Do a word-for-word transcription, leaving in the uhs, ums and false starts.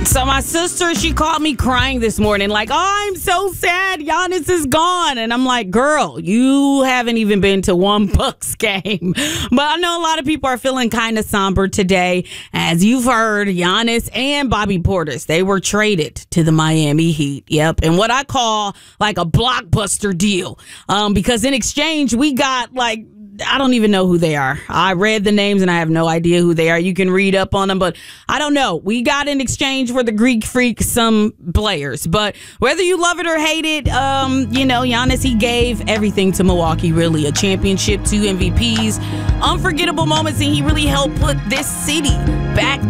So my sister, she called me crying this morning like, oh, I'm so sad Giannis is gone. And I'm like, girl, you haven't even been to one Bucks game. But I know a lot of people are feeling kind of somber today. As you've heard, Giannis and Bobby Portis, they were traded to the Miami Heat. Yep. And what I call like a blockbuster deal. Um, because in exchange, we got like, I don't even know who they are. I read the names and I have no idea who they are. You can read up on them, but I don't know. We got in exchange for the Greek Freak some players, but whether you love it or hate it, um, you know, Giannis, he gave everything to Milwaukee, really. A championship, two M V Ps, unforgettable moments, and he really helped put this city back